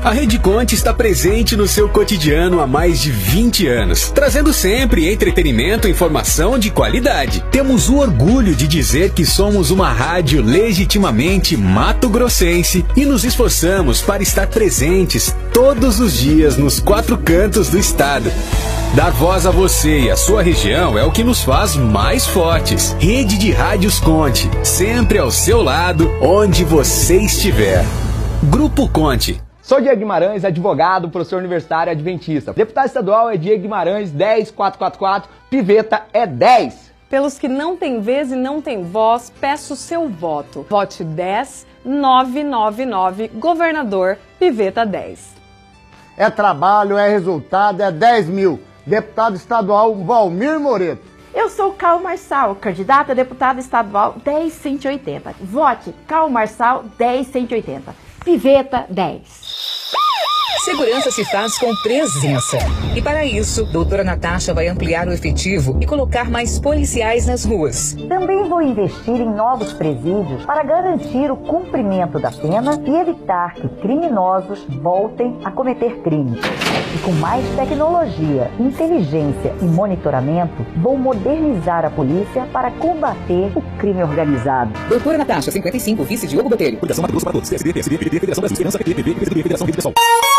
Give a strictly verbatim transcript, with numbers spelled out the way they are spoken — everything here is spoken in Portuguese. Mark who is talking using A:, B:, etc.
A: A Rede Conte está presente no seu cotidiano há mais de vinte anos, trazendo sempre entretenimento e informação de qualidade. Temos o orgulho de dizer que somos uma rádio legitimamente mato-grossense e nos esforçamos para estar presentes todos os dias nos quatro cantos do estado. Dar voz a você e a sua região é o que nos faz mais fortes. Rede de Rádios Conte, sempre ao seu lado, onde você estiver. Grupo Conte.
B: Sou Diego Guimarães, advogado, professor universitário adventista. Deputado estadual é Diego Guimarães, dez mil quatrocentos e quarenta e quatro, Piveta é dez.
C: Pelos que não têm vez e não têm voz, peço seu voto. Vote dez nove nove nove, governador Piveta dez.
D: É trabalho, é resultado, é dez mil. Deputado estadual Valmir Moreto.
E: Eu sou Cal Marçal, candidata a deputada estadual dez mil cento e oitenta. Vote Cal Marçal dez mil cento e oitenta. Piveta dez.
F: Segurança se faz com presença. E para isso, doutora Natasha vai ampliar o efetivo e colocar mais policiais nas ruas.
G: Também vou investir em novos presídios para garantir o cumprimento da pena e evitar que criminosos voltem a cometer crimes. E com mais tecnologia, inteligência e monitoramento, vou modernizar a polícia para combater o crime organizado.
F: Doutora Natasha, cinquenta e cinco, vice Diogo Botelho.
A: Coligação Mato Grosso para todos. P S D, P S D, P D, Federação Brasil, Esperança, P T, P V, P S D B, Federação Rede Pessoal.